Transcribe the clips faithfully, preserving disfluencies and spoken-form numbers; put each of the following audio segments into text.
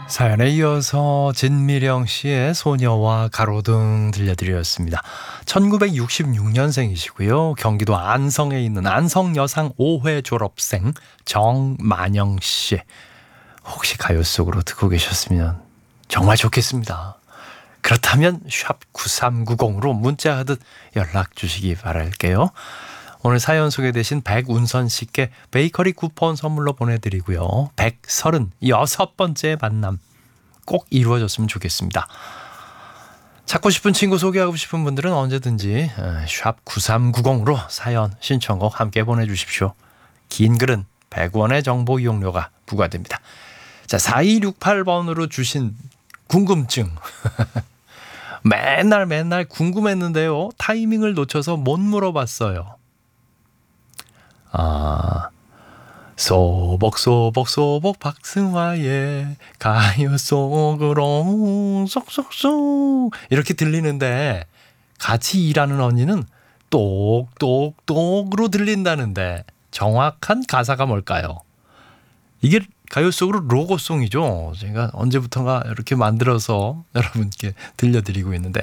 사연에 이어서 진미령 씨의 소녀와 가로등 들려드렸습니다. 천구백육십육 년생이시고요. 경기도 안성에 있는 안성여상 오 회 졸업생 정만영 씨. 혹시 가요 속으로 듣고 계셨으면 정말 좋겠습니다. 그렇다면 샵 구삼구공으로 문자하듯 연락 주시기 바랄게요. 오늘 사연 소개되신 백운선 씨께 베이커리 쿠폰 선물로 보내드리고요. 백삼십육 번째 만남 꼭 이루어졌으면 좋겠습니다. 찾고 싶은 친구 소개하고 싶은 분들은 언제든지 샵 구삼구공으로 사연 신청곡 함께 보내주십시오. 긴 글은 백 원의 정보 이용료가 부과됩니다. 자, 사이육팔 번으로 주신 궁금증. 맨날 맨날 궁금했는데요. 타이밍을 놓쳐서 못 물어봤어요. 아, 소복소복소복 박승화의 가요 속으로 쏙쏙쏙 이렇게 들리는데 같이 일하는 언니는 똑똑똑으로 들린다는데 정확한 가사가 뭘까요? 이게 가요 속으로 로고송이죠. 제가 언제부턴가 이렇게 만들어서 여러분께 들려드리고 있는데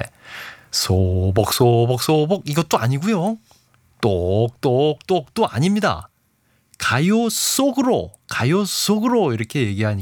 소복소복소복 이것도 아니고요. 똑똑똑도 아닙니다. 가요 속으로 가요 속으로 이렇게 얘기하니까